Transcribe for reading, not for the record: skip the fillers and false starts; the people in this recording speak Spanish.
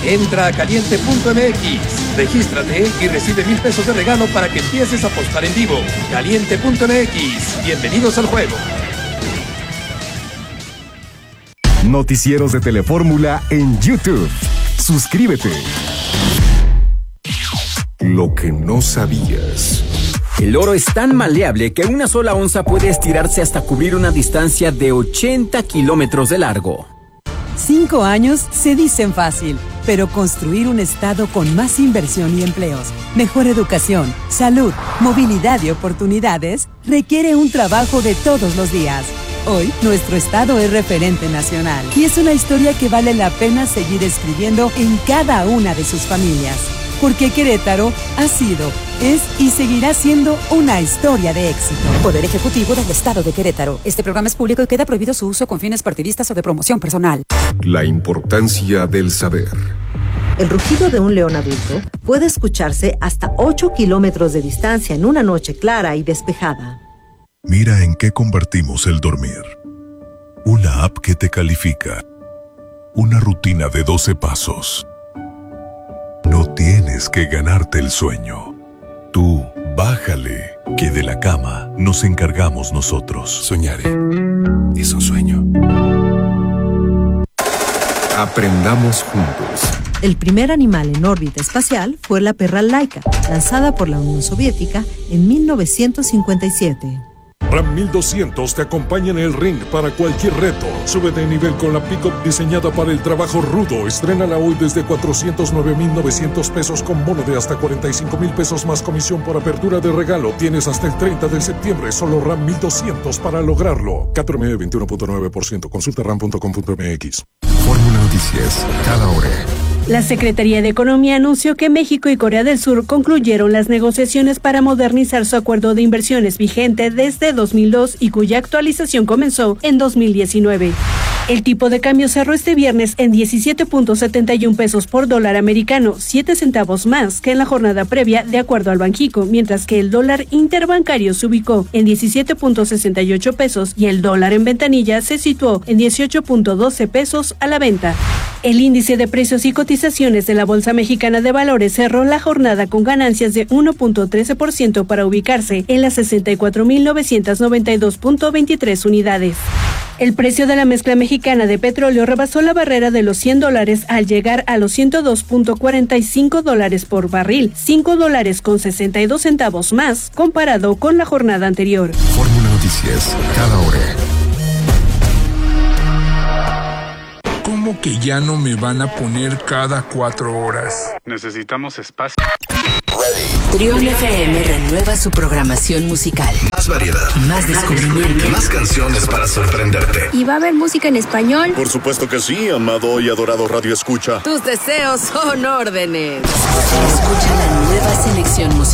Entra a caliente.mx, regístrate y recibe 1,000 pesos de regalo para que empieces a apostar en vivo. Caliente.mx, bienvenidos al juego. Noticieros de Telefórmula en YouTube. Suscríbete. Lo que no sabías. El oro es tan maleable que una sola onza puede estirarse hasta cubrir una distancia de 80 kilómetros de largo. 5 años se dicen fácil, pero construir un estado con más inversión y empleos, mejor educación, salud, movilidad y oportunidades requiere un trabajo de todos los días. Hoy, nuestro estado es referente nacional y es una historia que vale la pena seguir escribiendo en cada una de sus familias. Porque Querétaro ha sido, es y seguirá siendo una historia de éxito. Poder Ejecutivo del Estado de Querétaro. Este programa es público y queda prohibido su uso con fines partidistas o de promoción personal. La importancia del saber. El rugido de un león adulto puede escucharse hasta 8 kilómetros de distancia en una noche clara y despejada. Mira en qué convertimos el dormir. Una app que te califica. Una rutina de 12 pasos. No tienes que ganarte el sueño. Tú, bájale, que de la cama nos encargamos nosotros. Soñaré. Es un sueño. Aprendamos juntos. El primer animal en órbita espacial fue la perra Laika, lanzada por la Unión Soviética en 1957. Ram 1200 te acompaña en el ring para cualquier reto. Sube de nivel con la pick-up diseñada para el trabajo rudo. Estrénala hoy desde 409,900 pesos con bono de hasta 45,000 pesos más comisión por apertura de regalo. Tienes hasta el 30 de septiembre. Solo Ram 1200 para lograrlo. CAT-RME 21.9%. Consulta ram.com.mx. Fórmula Noticias, cada hora. La Secretaría de Economía anunció que México y Corea del Sur concluyeron las negociaciones para modernizar su acuerdo de inversiones vigente desde 2002 y cuya actualización comenzó en 2019. El tipo de cambio cerró este viernes en 17.71 pesos por dólar americano, 7 centavos más que en la jornada previa, de acuerdo al Banxico, mientras que el dólar interbancario se ubicó en 17.68 pesos y el dólar en ventanilla se situó en 18.12 pesos a la venta. El índice de precios y cotizaciones de la Bolsa Mexicana de Valores cerró la jornada con ganancias de 1.13% para ubicarse en las 64.992.23 unidades. El precio de la mezcla mexicana de petróleo rebasó la barrera de los $100 al llegar a los $102.45 por barril, $5.62 más comparado con la jornada anterior. Fórmula Noticias, cada hora. ¿Cómo que ya no me van a poner cada 4 horas? Necesitamos espacio. Trión FM renueva su programación musical. Más variedad. Más descubrimiento. Más canciones para sorprenderte. ¿Y va a haber música en español? Por supuesto que sí, amado y adorado Radio Escucha. Tus deseos son órdenes. Escucha la nueva selección musical.